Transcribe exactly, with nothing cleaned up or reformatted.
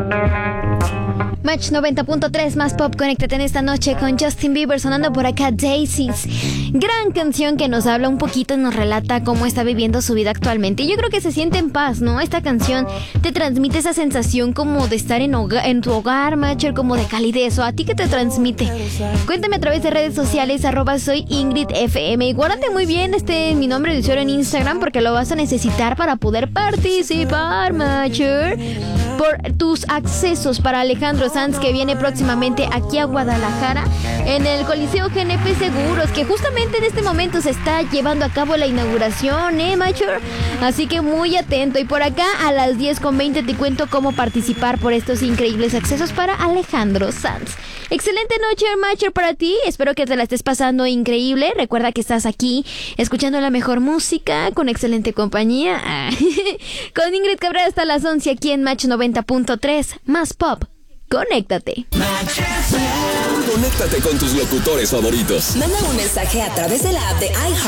Match noventa punto tres más pop, conéctate en esta noche con Justin Bieber sonando por acá Daisies. Gran canción que nos habla un poquito y nos relata cómo está viviendo su vida actualmente. Y yo creo que se siente en paz, ¿no? Esta canción te transmite esa sensación como de estar en, hogar, en tu hogar, Matcher, como de calidez. ¿O a ti qué te transmite? Cuéntame a través de redes sociales, arroba soy Ingrid F M. Y guárdate muy bien este mi nombre de usuario en Instagram porque lo vas a necesitar para poder participar, Matcher, por tus accesos para Alejandro Sanz, que viene próximamente aquí a Guadalajara en el Coliseo G N P Seguros, que justamente en este momento se está llevando a cabo la inauguración, ¿eh, Mature? Así que muy atento. Y por acá a las diez con veinte te cuento cómo participar por estos increíbles accesos para Alejandro Sanz. Excelente noche, Mature, para ti. Espero que te la estés pasando increíble. Recuerda que estás aquí escuchando la mejor música con excelente compañía. Con Ingrid Cabrera hasta las once aquí en Match noventa punto tres más pop. Conéctate. Conéctate con tus locutores favoritos. Manda un mensaje a través de la app de iHeart